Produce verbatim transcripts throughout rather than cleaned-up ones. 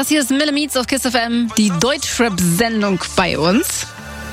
Das hier ist Mille Meets auf Kiss F M, die Deutschrap-Sendung bei uns.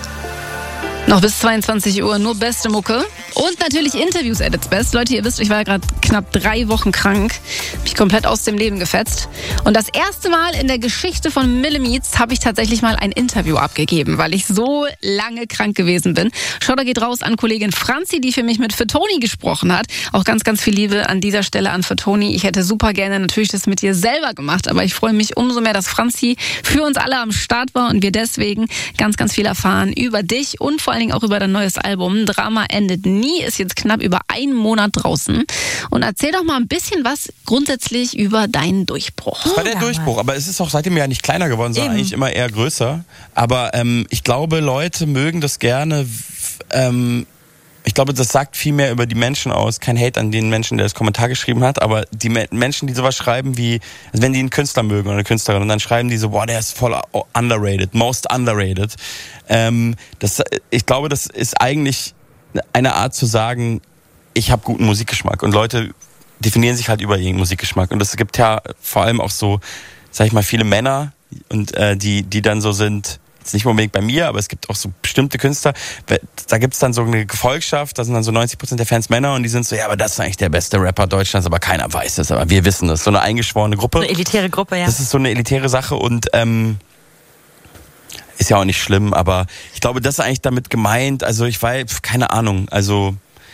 Noch bis zweiundzwanzig Uhr nur beste Mucke. Und natürlich Interviews at its best. Leute, ihr wisst, ich war ja gerade knapp drei Wochen krank. Hab mich komplett aus dem Leben gefetzt. Und das erste Mal in der Geschichte von Mille Meets habe ich tatsächlich mal ein Interview abgegeben, weil ich so lange krank gewesen bin. Shoutout geht raus an Kollegin Franzi, die für mich mit Fatoni gesprochen hat. Auch ganz, ganz viel Liebe an dieser Stelle an Fatoni. Ich hätte super gerne natürlich das mit dir selber gemacht, aber ich freue mich umso mehr, dass Franzi für uns alle am Start war und wir deswegen ganz, ganz viel erfahren über dich und vor allen Dingen auch über dein neues Album. Drama endet nie, ist jetzt knapp über einen Monat draußen. Und erzähl doch mal ein bisschen was grundsätzlich über deinen Durchbruch. Das war der Durchbruch, aber es ist auch seitdem ja nicht kleiner geworden, sondern Eben. eigentlich immer eher größer. Aber ähm, ich glaube, Leute mögen das gerne. Ähm, ich glaube, das sagt viel mehr über die Menschen aus. Kein Hate an den Menschen, der das Kommentar geschrieben hat, aber die Me- Menschen, die sowas schreiben wie, also wenn die einen Künstler mögen oder eine Künstlerin und dann schreiben die so, boah, der ist voll underrated, most underrated. Ähm, das, ich glaube, das ist eigentlich eine Art zu sagen, ich habe guten Musikgeschmack und Leute definieren sich halt über ihren Musikgeschmack und es gibt ja vor allem auch so, sag ich mal, viele Männer und äh, die die dann so sind, jetzt nicht unbedingt bei mir, aber es gibt auch so bestimmte Künstler, da gibt's dann so eine Gefolgschaft, da sind dann so neunzig Prozent der Fans Männer und die sind so, ja, aber das ist eigentlich der beste Rapper Deutschlands, aber keiner weiß das, aber wir wissen das, so eine eingeschworene Gruppe. Eine elitäre Gruppe, ja. Das ist so eine elitäre Sache und ähm, ist ja auch nicht schlimm, aber ich glaube, das ist eigentlich damit gemeint, also ich weiß, keine Ahnung, also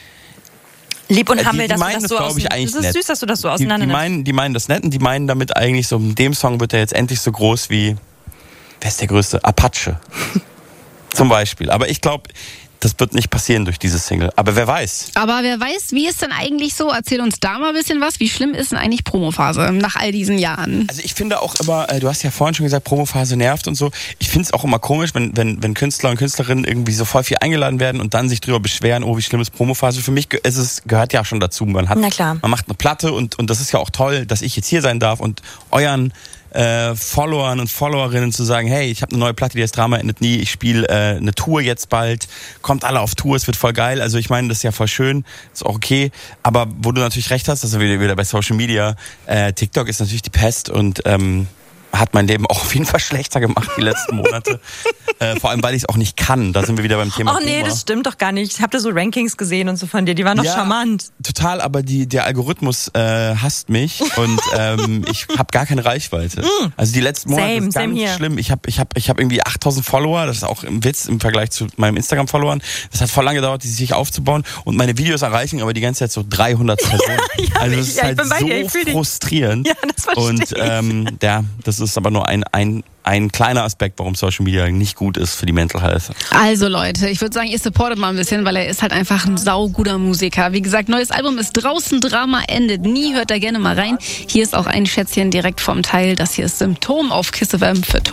Lieb und die, Hammel, die dass meinen du das das, so glaube ich, eigentlich Das ist nett. süß, dass du das so Die, auseinander die, meinen, die meinen das nett und die meinen damit eigentlich so, in dem Song wird er jetzt endlich so groß wie, wer ist der größte? Apache. Zum Beispiel. Aber ich glaube, das wird nicht passieren durch diese Single. Aber wer weiß. Aber wer weiß, wie ist denn eigentlich so? Erzähl uns da mal ein bisschen was. Wie schlimm ist denn eigentlich Promophase nach all diesen Jahren? Also ich finde auch immer, du hast ja vorhin schon gesagt, Promophase nervt und so. Ich finde es auch immer komisch, wenn, wenn, wenn Künstler und Künstlerinnen irgendwie so voll viel eingeladen werden und dann sich drüber beschweren, oh, wie schlimm ist Promophase. Für mich ist es, gehört ja schon dazu. Man hat, Na klar. man macht eine Platte und, und das ist ja auch toll, dass ich jetzt hier sein darf und euren Äh, Followern und Followerinnen zu sagen, hey, ich habe eine neue Platte, die heißt Drama endet nie, ich spiele äh, eine Tour jetzt bald, kommt alle auf Tour, es wird voll geil, also ich meine, das ist ja voll schön, ist auch okay, aber wo du natürlich recht hast, also wieder, wieder bei Social Media, äh, TikTok ist natürlich die Pest und ähm, hat mein Leben auch auf jeden Fall schlechter gemacht die letzten Monate. äh, vor allem, weil ich es auch nicht kann. Da sind wir wieder beim Thema. Oh nee, Boomer. das stimmt doch gar nicht. Ich habe da so Rankings gesehen und so von dir. Die waren doch ja, charmant. Total, aber die, der Algorithmus äh, hasst mich und ähm, ich habe gar keine Reichweite. Mm. Also die letzten Monate Same, ist ganz same here. schlimm. Ich habe ich hab, ich hab irgendwie achttausend Follower. Das ist auch ein Witz im Vergleich zu meinem Instagram-Followern. Das hat voll lange gedauert, die sich aufzubauen. Und meine Videos erreichen aber die ganze Zeit so dreihundert Personen. ja, also das ist ja, halt dir, so frustrierend. Ja, das verstehe und ähm, ja, das ist aber nur ein, ein ein kleiner Aspekt, warum Social Media nicht gut ist für die Mental Health. Also Leute, ich würde sagen, ihr supportet mal ein bisschen, weil er ist halt einfach ein sauguter Musiker. Wie gesagt, neues Album ist draußen, Drama endet nie. Hört da gerne mal rein. Hier ist auch ein Schätzchen direkt vom Teil. Das hier ist Symptom auf Kiss F M für